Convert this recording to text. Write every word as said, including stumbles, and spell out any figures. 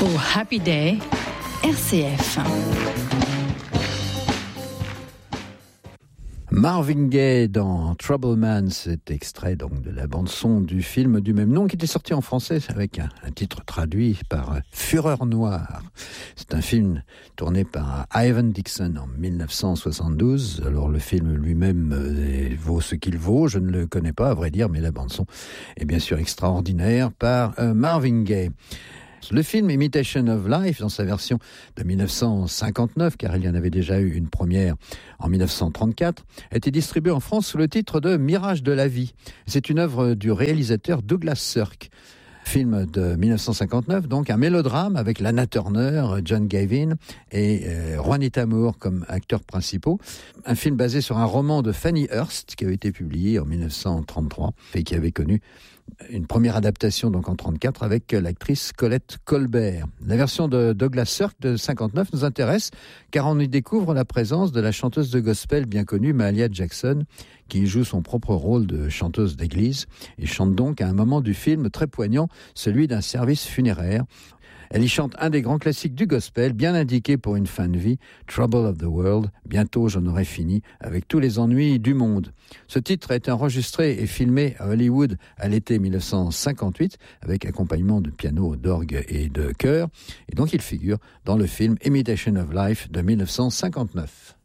Oh Happy Day, R C F. Marvin Gaye dans Trouble Man, cet extrait donc de la bande-son du film du même nom qui était sorti en français avec un, un titre traduit par Fureur Noire. C'est un film tourné par Ivan Dixon en dix-neuf cent soixante-douze. Alors le film lui-même euh, vaut ce qu'il vaut, je ne le connais pas à vrai dire, mais la bande-son est bien sûr extraordinaire par euh, Marvin Gaye. Le film Imitation of Life, dans sa version de dix-neuf cent cinquante-neuf, car il y en avait déjà eu une première en dix-neuf cent trente-quatre, a été distribué en France sous le titre de Mirage de la vie. C'est une œuvre du réalisateur Douglas Sirk. Film de dix-neuf cent cinquante-neuf, donc un mélodrame avec Lana Turner, John Gavin et euh, Juanita Moore comme acteurs principaux. Un film basé sur un roman de Fanny Hurst qui avait été publié en dix-neuf cent trente-trois et qui avait connu une première adaptation donc en trente-quatre avec l'actrice Colette Colbert. La version de Douglas Sirk de cinquante-neuf nous intéresse car on y découvre la présence de la chanteuse de gospel bien connue Mahalia Jackson qui joue son propre rôle de chanteuse d'église et chante donc à un moment du film très poignant, celui d'un service funéraire. Elle y chante un des grands classiques du gospel, bien indiqué pour une fin de vie, Trouble of the World, bientôt j'en aurai fini avec tous les ennuis du monde. Ce titre a été enregistré et filmé à Hollywood à l'été dix-neuf cent cinquante-huit, avec accompagnement de piano, d'orgue et de chœur, et donc il figure dans le film Imitation of Life de dix-neuf cent cinquante-neuf.